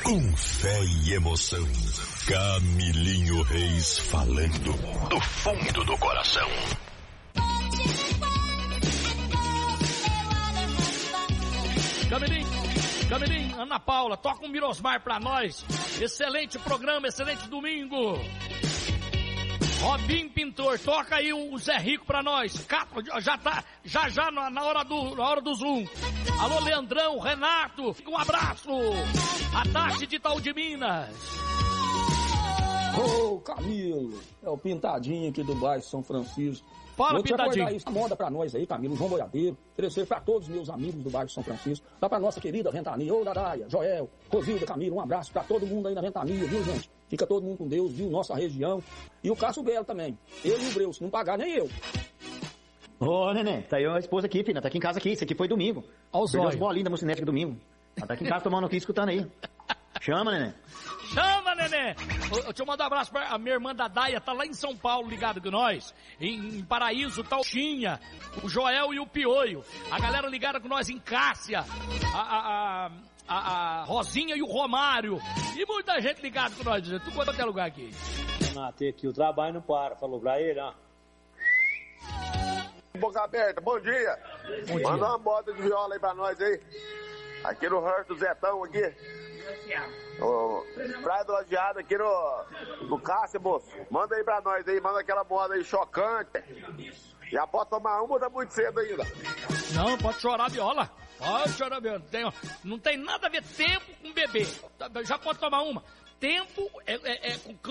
Com fé e emoção, Camilinho Reis falando do fundo do coração. Camilinho, Ana Paula, toca um Mirosmar pra nós. Excelente programa, excelente domingo. Robinho Pintor, toca aí o Zé Rico pra nós. Já na hora do Zoom. Alô, Leandrão, Renato, um abraço. A Tati de Itaú de Minas. Ô, Camilo, é o Pintadinho aqui do bairro São Francisco. Fala, Pintadinho. Isso, moda pra nós aí, Camilo, João Boiadeiro. Oferecer pra todos os meus amigos do bairro São Francisco. Dá pra nossa querida Ventania, ô Dadaia, Joel, Rosilda, Camilo, um abraço pra todo mundo aí na Ventania, viu, gente? Fica todo mundo com Deus, viu? Nossa região. E o Cássio Belo também. Ele e o Breu, se não pagar, nem eu. Ô, neném, tá aí a esposa aqui, filha. Tá aqui em casa aqui. Isso aqui foi domingo. Olha os olhos. Bolinhas da Mocinete domingo. Ela tá aqui em casa tomando aqui, escutando aí. Chama, neném. Chama, neném. Deixa eu mandar um abraço pra a minha irmã Dadaia, tá lá em São Paulo, ligado com nós. Em Paraíso, tá o Xinha, o Joel e o Pioio. A galera ligada com nós em Cássia. A Rosinha e o Romário. E muita gente ligada com nós, tudo quanto é lugar aqui. Renato, aqui o trabalho não para. Falou pra ele, ó. Boca aberta, bom dia. Manda uma moda de viola aí pra nós aí. Aqui no Rancho do Zetão aqui. Praia do Lajeado aqui no Cássio, moço. Manda aí pra nós aí, manda aquela moda aí chocante. Já pode tomar uma ou tá muito cedo ainda? Não, pode chorar viola. Pode chorar viola. Não tem nada a ver tempo com bebê. Já pode tomar uma. Tempo é com